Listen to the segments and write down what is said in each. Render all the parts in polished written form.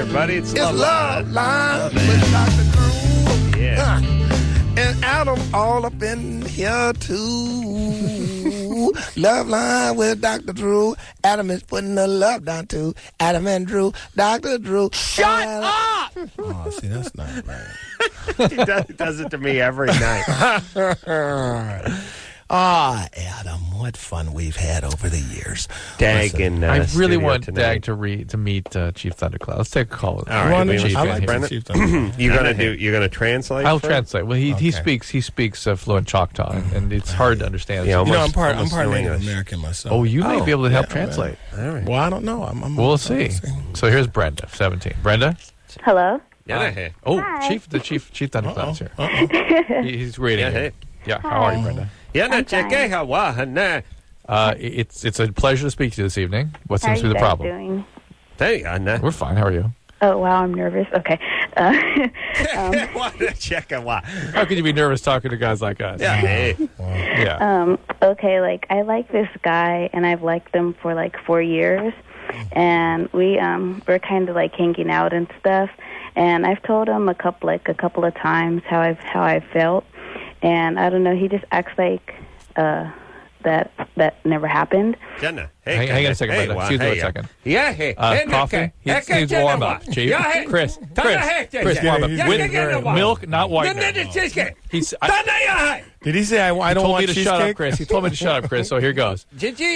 everybody. It's Love Love Line with Dr. Drew. Yeah. And Adam all up in here, too. Love Line with Dr. Drew. Adam is putting the love down, too. Adam and Drew. Dr. Drew. Shut up! Oh, see, that's not right. He does it to me every night. Adam, what fun we've had over the years. Dag in I really want tonight. Dag to meet Chief Thundercloud. Let's take a call. All right, Chief I in like here. Brendan. Chief Thunder. You're gonna translate? I'll for it? translate. Well, he Okay. speaks fluent Choctaw, and it's hard to understand. Yeah, You know, I'm Almost part New Native English. American myself. Oh, you may be able to help yeah, translate. All right. Well, I don't know. We'll see. So here's Brenda, 17. Brenda? Hello. Yeah, hey. Oh, Hi. Chief Thundercloud's here. He's reading Yeah, it. hey. Yeah, how are you, Brenda? Yeah, na I'm fine. cheque hawa na. It's a pleasure to speak to you this evening. What How are seems to you be the guys problem? doing? Hey, na. We're fine. How are you? Oh, wow, I'm nervous. Okay. What a check wa. How could you be nervous talking to guys like us? Yeah, hey. Yeah. Okay, like, I like this guy, and I've liked him for, 4 years. And we're kind of, hanging out and stuff. And I've told him a couple of times how I've felt. And I don't know, he just acts like that never happened. Jenna, Hang on a second, Brenda. Excuse me 1 second. Yeah, hey. Coffee? He needs warm up, Chief. Chris, warm up. With milk, not white milk. He's, Did he say I don't told want me to cheesecake? shut up, Chris. He told me to shut up, Chris, so here goes.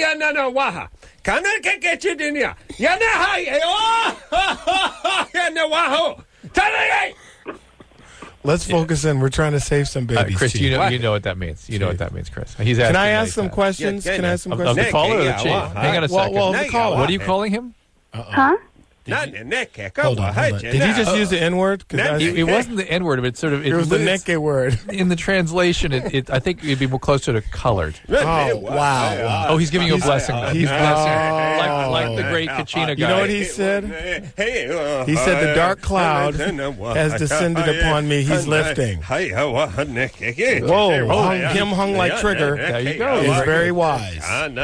Let's focus in. We're trying to save some babies. Chris, Chief. you know what that means. You know what that means, Chris. He's asking. Can I what ask he some said. questions? Yeah, Can I ask some Of questions? the caller or the Yeah, chief? well, Hang on a second. well, the caller. What are you calling him? Huh? Hold on. Did he just use the N-word? It wasn't the N-word, but sort of. It was the Neke word. In the translation, I think it'd be more closer to colored. Oh, wow. Oh, he's giving you a blessing. he's blessing. Like the great Kachina guy. You know what he said? He said, the dark cloud has descended upon me. He's lifting. Whoa. Him hung like Trigger. There you go. Is very wise.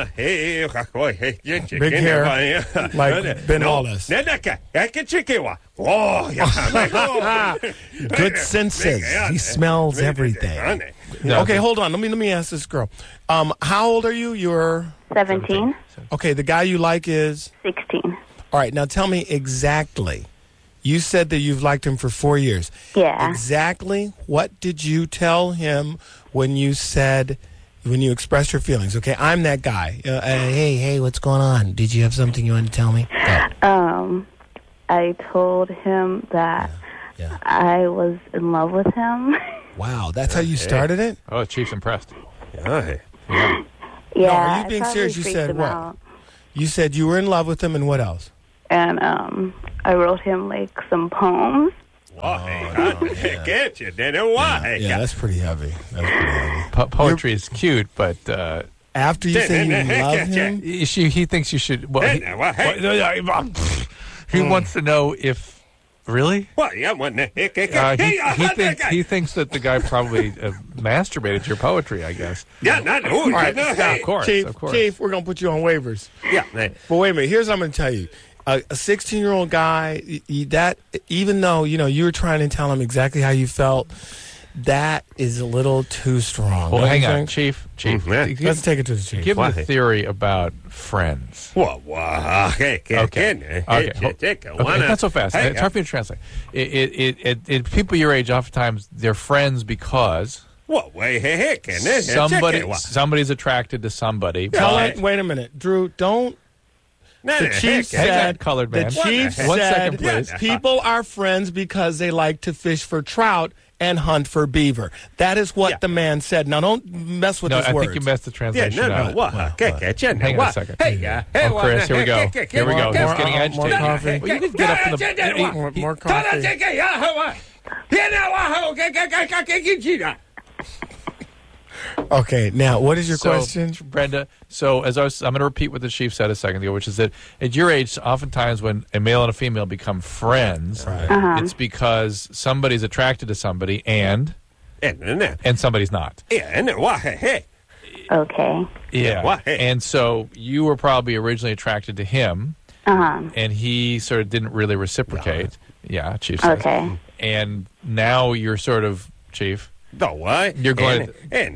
Big hair like Ben Wallace. Good senses. He smells everything. No, Okay, hold on. Let me ask this girl. How old are you? You're 17? okay. The guy you like is 16. all right. Now tell me exactly. You said that you've liked him for 4 years. Yeah. Exactly. What did you tell him when you expressed your feelings? Okay, I'm that guy. Hey, what's going on? Did you have something you wanted to tell me? Go. I told him that Yeah. I was in love with him. Wow, that's how you started it? Oh, the chief's impressed. Yeah. are you being I serious? probably You freaked said him what? out. You said you were in love with him, and what else? And I wrote him some poems. Yeah, that's pretty heavy. Poetry is cute, but After you say you love him? he thinks you should. Well, he wants to know if. Really? He thinks that the guy probably masturbated to your poetry, I guess. All right, Of course, Chief, of course. Chief, we're going to put you on waivers. But wait a minute. Here's what I'm going to tell you. A 16-year-old guy, that even though, you were trying to tell him exactly how you felt, that is a little too strong. Well, Don't hang you on, think? Chief. Let's take it to the Chief. Give me the theory about friends. Okay, not so fast. It's hard for me to translate. People your age, oftentimes, they're friends because somebody's attracted to somebody. Wait a minute. Drew, don't. The Chief Hang on, said, colored man. The Chief One said second, please. people are friends because they like to fish for trout and hunt for beaver. That is what the man said. Now, don't mess with his I words. think you messed the translation up. Hang on a second. Hey, Oh, Chris, here we go. Here we go. He's getting agitated. More coffee. Well, you can get up from the... More coffee. Okay, now, what is your question? Brenda, I'm going to repeat what the Chief said a second ago, which is that at your age, oftentimes when a male and a female become friends, it's because somebody's attracted to somebody and somebody's not. Okay. Yeah. And so you were probably originally attracted to him, and he sort of didn't really reciprocate. Yeah, Chief says. Okay. And now you're sort of, Chief. The what? You're going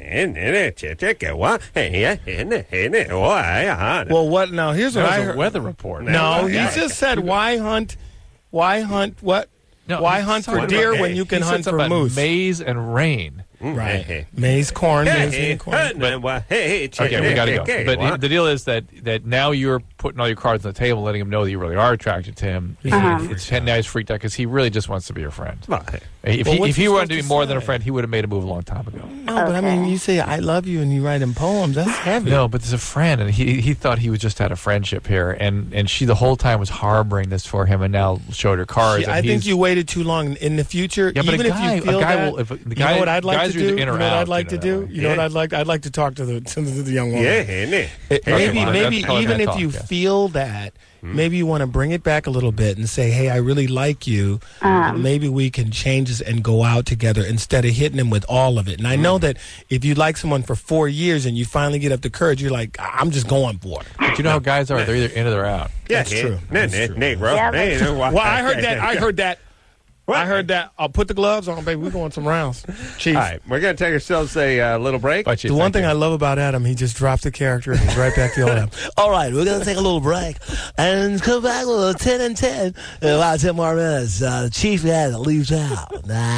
Well, what? Now, here's what That I was heard. a weather report. No, he just said, why hunt what? No, Why he's hunt for talking deer about- when you can he said hunt for something about moose? maize and rain. Right. Maize, corn, maize, and corn. Okay, we got to go. But the deal is that now you're putting all your cards on the table, letting him know that you really are attracted to him. Now he's freaked out because he really just wants to be your friend. If he wanted to be more than a friend, he would have made a move a long time ago. No, but I mean, you say, I love you, and you write in poems. That's heavy. No, but there's a friend, and he thought he was just had a friendship here, and she the whole time was harboring this for him, and now showed her cards. I think you waited too long. In the future, Yeah, but even if you feel that, you know what I'd like to do? You know what I'd like to do? You know what I'd like? I'd like to talk to the young woman. Maybe even if you feel that, maybe you want to bring it back a little bit and say, hey, I really like you. Maybe we can change this and go out together instead of hitting him with all of it. And I know that if you like someone for 4 years and you finally get up the courage, you're like, I'm just going for it. But you know how guys are. They're either in or they're out. Yeah, That's true. Negro. Well, I heard that. I heard that. I'll put the gloves on, baby. We're going some rounds. Chief. All right, we're going to take ourselves a little break. Bye, Chief. The one thing I love about Adam, he just drops the character and he's right back to the old Adam. All right, we're going to take a little break and come back with a 10 and 10 in about 10 more minutes. Chief Adam leaves out.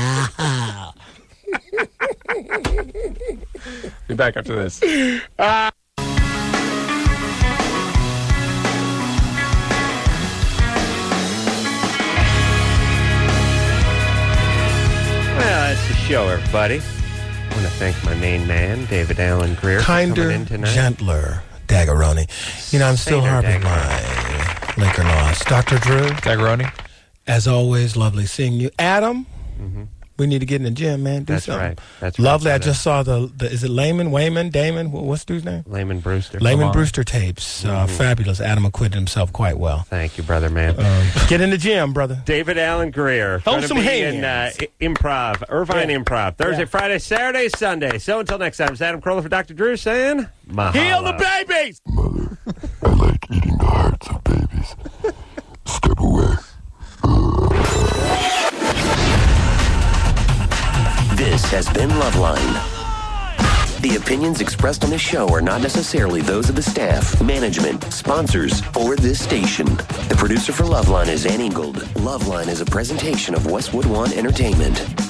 Be back after this. Well, that's the show, everybody. I want to thank my main man, David Allen Greer, for Kinder, coming in tonight. gentler, Dagaroni. You know, I'm still Saner harping Dagaroni. my Laker loss. Dr. Drew, Dagaroni? as always, lovely seeing you. Adam, we need to get in the gym, man. Do That's something. right. That's Lovely. right. I just saw is it Damon? What's the dude's name? Layman Brewster. Layman Brewster tapes. Fabulous. Adam acquitted himself quite well. Thank you, brother, man. Get in the gym, brother. David Allen Greer. Hold Gonna some be hands. in Improv, Irvine Improv. Thursday, Yeah. Friday, Saturday, Sunday. So until next time, it's Adam Carolla for Dr. Drew saying, mahalo. Heal the babies! Mother, I like eating the hearts of babies. Step away. This has been Loveline. The opinions expressed on this show are not necessarily those of the staff, management, sponsors, or this station. The producer for Loveline is Ann Ingold. Loveline is a presentation of Westwood One Entertainment.